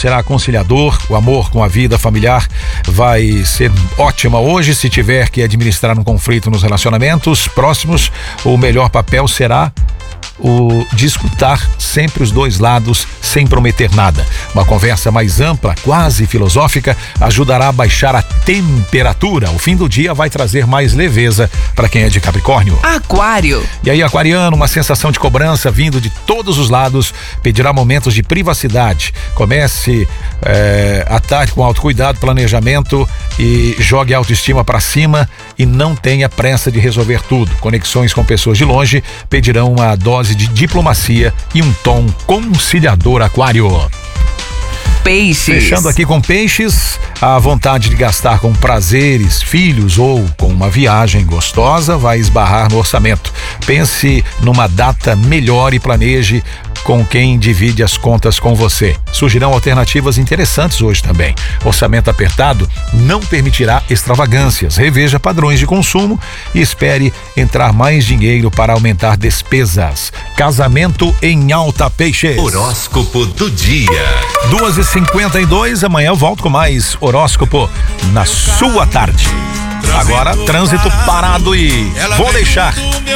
será conciliador, o amor com a vida familiar vai ser ótima hoje. Se tiver que administrar um conflito nos relacionamentos próximos, o melhor papel será o de escutar sempre os dois lados sem prometer nada. Uma conversa mais ampla, quase filosófica, ajudará a baixar a temperatura. O fim do dia vai trazer mais leveza para quem é de Capricórnio. Aquário. E aí, aquariano, uma sensação de cobrança vindo de todos os lados pedirá momentos de privacidade. Comece a tarde com autocuidado, planejamento e jogue a autoestima para cima e não tenha pressa de resolver tudo. Conexões com pessoas de longe pedirão uma dose de diplomacia e um tom conciliador, Aquário. Peixes. Fechando aqui com Peixes, a vontade de gastar com prazeres, filhos ou com uma viagem gostosa vai esbarrar no orçamento. Pense numa data melhor e planeje com quem divide as contas com você. Surgirão alternativas interessantes hoje também. Orçamento apertado não permitirá extravagâncias. Reveja padrões de consumo e espere entrar mais dinheiro para aumentar despesas. Casamento em alta, Peixes. Horóscopo do dia. 2h52, amanhã eu volto com mais horóscopo na sua tarde. Agora, trânsito parado e vou deixar